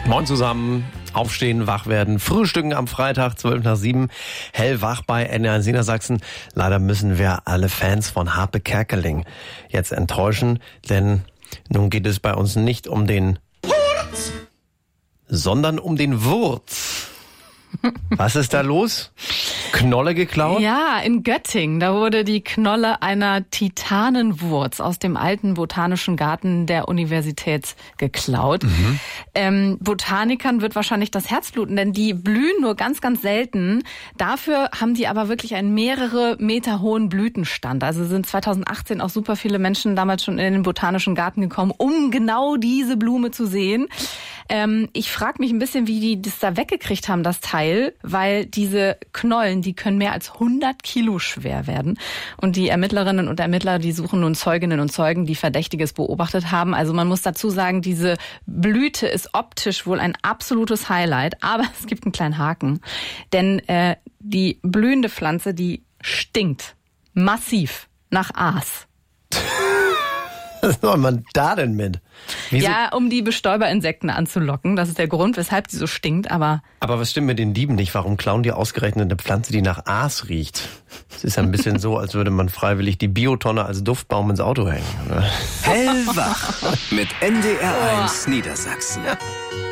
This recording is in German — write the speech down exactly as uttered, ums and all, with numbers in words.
Moin zusammen, aufstehen, wach werden, frühstücken am Freitag, zwölf nach sieben, hellwach bei N D R eins Niedersachsen. Leider müssen wir alle Fans von Harpe Kerkeling jetzt enttäuschen, denn nun geht es bei uns nicht um den Wurz, sondern um den Wurz. Was ist da los? Knolle geklaut? Ja, in Göttingen. Da wurde die Knolle einer Titanenwurz aus dem alten botanischen Garten der Universität geklaut. Mhm. Ähm, Botanikern wird wahrscheinlich das Herz bluten, denn die blühen nur ganz, ganz selten. Dafür haben die aber wirklich einen mehrere Meter hohen Blütenstand. Also sind zweitausendachtzehn auch super viele Menschen damals schon in den botanischen Garten gekommen, um genau diese Blume zu sehen. Ähm, ich frage mich ein bisschen, wie die das da weggekriegt haben, das Teil, weil diese Knollen, die können mehr als hundert Kilo schwer werden. Und die Ermittlerinnen und Ermittler, die suchen nun Zeuginnen und Zeugen, die Verdächtiges beobachtet haben. Also man muss dazu sagen, diese Blüte ist optisch wohl ein absolutes Highlight, aber es gibt einen kleinen Haken. Denn äh, die blühende Pflanze, die stinkt massiv nach Aas. Was soll man da denn mit? Wieso? Ja, um die Bestäuberinsekten anzulocken. Das ist der Grund, weshalb sie so stinkt, aber... Aber was stimmt mit den Dieben nicht? Warum klauen die ausgerechnet eine Pflanze, die nach Aas riecht? Es ist ja ein bisschen so, als würde man freiwillig die Biotonne als Duftbaum ins Auto hängen, oder? Hellwach mit N D R eins Niedersachsen.